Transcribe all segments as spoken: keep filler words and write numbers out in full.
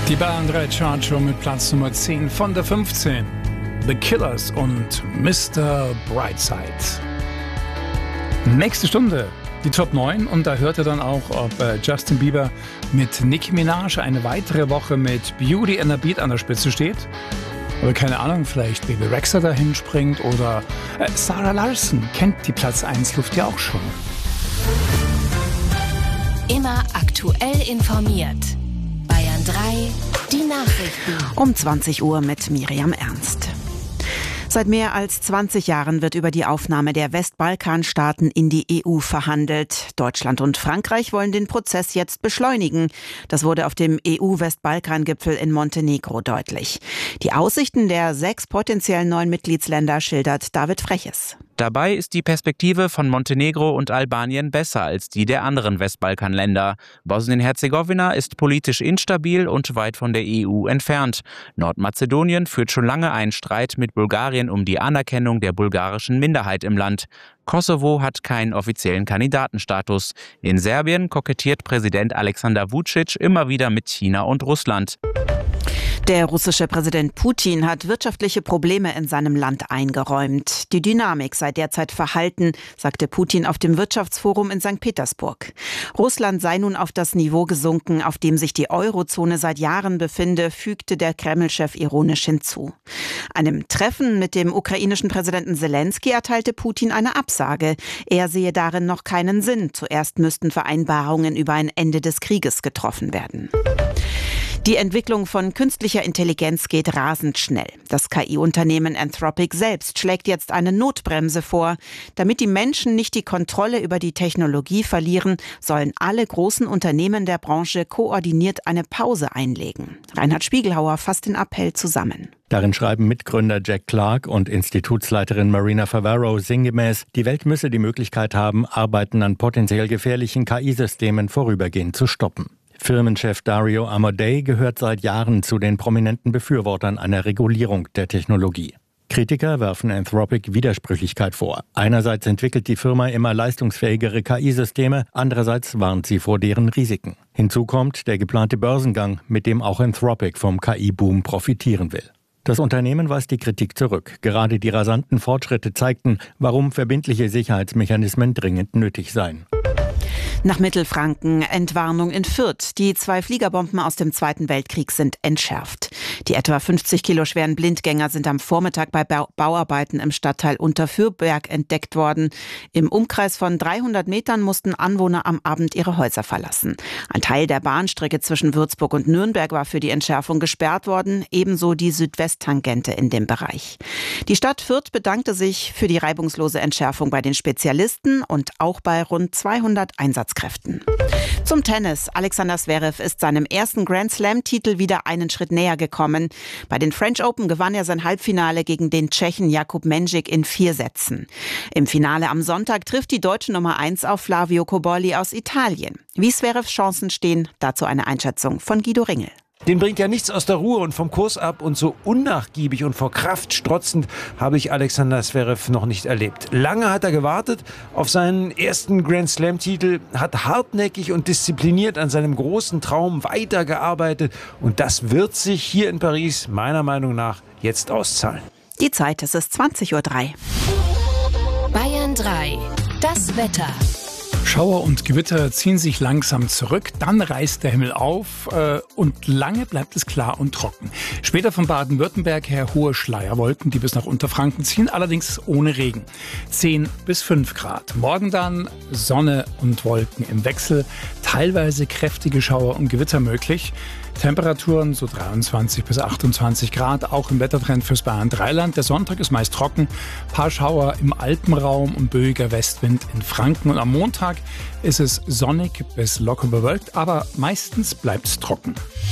Die Bayern drei Chartshow mit Platz Nummer zehn von der fünfzehn. The Killers und Mister Brightside. Nächste Stunde die Top neun und da hört ihr dann auch, ob äh, Justin Bieber mit Nicki Minaj eine weitere Woche mit Beauty and a Beat an der Spitze steht. Oder keine Ahnung, vielleicht Baby Rexha dahin springt oder äh, Sarah Larson kennt die Platz eins Luft ja auch schon. Immer aktuell informiert. Bayern drei, die Nachrichten. Um zwanzig Uhr mit Miriam Ernst. Seit mehr als zwanzig Jahren wird über die Aufnahme der Westbalkanstaaten in die E U verhandelt. Deutschland und Frankreich wollen den Prozess jetzt beschleunigen. Das wurde auf dem E U-Westbalkan-Gipfel in Montenegro deutlich. Die Aussichten der sechs potenziellen neuen Mitgliedsländer schildert David Freches. Dabei ist die Perspektive von Montenegro und Albanien besser als die der anderen Westbalkanländer. Bosnien-Herzegowina ist politisch instabil und weit von der E U entfernt. Nordmazedonien führt schon lange einen Streit mit Bulgarien um die Anerkennung der bulgarischen Minderheit im Land. Kosovo hat keinen offiziellen Kandidatenstatus. In Serbien kokettiert Präsident Alexander Vučić immer wieder mit China und Russland. Der russische Präsident Putin hat wirtschaftliche Probleme in seinem Land eingeräumt. Die Dynamik sei derzeit verhalten, sagte Putin auf dem Wirtschaftsforum in Sankt Petersburg. Russland sei nun auf das Niveau gesunken, auf dem sich die Eurozone seit Jahren befinde, fügte der Kreml-Chef ironisch hinzu. Einem Treffen mit dem ukrainischen Präsidenten Zelensky erteilte Putin eine Absage. Er sehe darin noch keinen Sinn. Zuerst müssten Vereinbarungen über ein Ende des Krieges getroffen werden. Die Entwicklung von künstlicher Intelligenz geht rasend schnell. Das K I-Unternehmen Anthropic selbst schlägt jetzt eine Notbremse vor. Damit die Menschen nicht die Kontrolle über die Technologie verlieren, sollen alle großen Unternehmen der Branche koordiniert eine Pause einlegen. Reinhard Spiegelhauer fasst den Appell zusammen. Darin schreiben Mitgründer Jack Clark und Institutsleiterin Marina Favaro sinngemäß, die Welt müsse die Möglichkeit haben, Arbeiten an potenziell gefährlichen K I-Systemen vorübergehend zu stoppen. Firmenchef Dario Amodei gehört seit Jahren zu den prominenten Befürwortern einer Regulierung der Technologie. Kritiker werfen Anthropic Widersprüchlichkeit vor. Einerseits entwickelt die Firma immer leistungsfähigere K I-Systeme, andererseits warnt sie vor deren Risiken. Hinzu kommt der geplante Börsengang, mit dem auch Anthropic vom K I-Boom profitieren will. Das Unternehmen weist die Kritik zurück. Gerade die rasanten Fortschritte zeigten, warum verbindliche Sicherheitsmechanismen dringend nötig seien. Nach Mittelfranken, Entwarnung in Fürth. Die zwei Fliegerbomben aus dem Zweiten Weltkrieg sind entschärft. Die etwa fünfzig Kilo schweren Blindgänger sind am Vormittag bei Bauarbeiten im Stadtteil Unterfürberg entdeckt worden. Im Umkreis von dreihundert Metern mussten Anwohner am Abend ihre Häuser verlassen. Ein Teil der Bahnstrecke zwischen Würzburg und Nürnberg war für die Entschärfung gesperrt worden, ebenso die Südwesttangente in dem Bereich. Die Stadt Fürth bedankte sich für die reibungslose Entschärfung bei den Spezialisten und auch bei rund zweihundert Einsatzkräften. Zum Tennis. Alexander Zverev ist seinem ersten Grand-Slam-Titel wieder einen Schritt näher gekommen. Bei den French Open gewann er sein Halbfinale gegen den Tschechen Jakub Mensik in vier Sätzen. Im Finale am Sonntag trifft die deutsche Nummer eins auf Flavio Cobolli aus Italien. Wie Zverevs Chancen stehen, dazu eine Einschätzung von Guido Ringel. Den bringt ja nichts aus der Ruhe und vom Kurs ab und so unnachgiebig und vor Kraft strotzend habe ich Alexander Zverev noch nicht erlebt. Lange hat er gewartet auf seinen ersten Grand-Slam-Titel, hat hartnäckig und diszipliniert an seinem großen Traum weitergearbeitet und das wird sich hier in Paris meiner Meinung nach jetzt auszahlen. Die Zeit, es ist zwanzig Uhr drei. Bayern drei, das Wetter. Schauer und Gewitter ziehen sich langsam zurück, dann reißt der Himmel auf äh, und lange bleibt es klar und trocken. Später von Baden-Württemberg her hohe Schleierwolken, die bis nach Unterfranken ziehen, allerdings ohne Regen. zehn bis fünf Grad. Morgen dann Sonne und Wolken im Wechsel, teilweise kräftige Schauer und Gewitter möglich. Temperaturen so dreiundzwanzig bis achtundzwanzig Grad, auch im Wettertrend fürs Bayern Dreiland. Der Sonntag ist meist trocken, paar Schauer im Alpenraum und böiger Westwind in Franken. Und am Montag ist es sonnig bis locker bewölkt, aber meistens bleibt es trocken.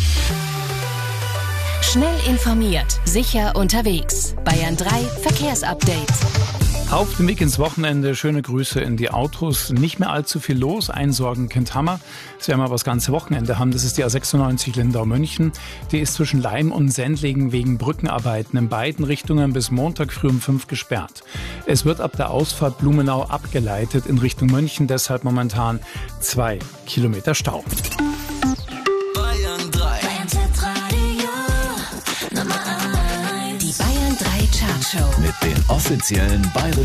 Schnell informiert, sicher unterwegs. Bayern drei Verkehrsupdate. Auf dem Weg ins Wochenende, schöne Grüße in die Autos. Nicht mehr allzu viel los, Einsorgen kennt Hammer. Das werden wir aber das ganze Wochenende haben. Das ist die A sechsundneunzig Lindau-München. Die ist zwischen Leim und Sendlingen wegen Brückenarbeiten in beiden Richtungen bis Montag früh um fünf gesperrt. Es wird ab der Ausfahrt Blumenau abgeleitet in Richtung München, deshalb momentan zwei Kilometer Stau. Bayern drei. Morgenshow mit den offiziellen bayerischen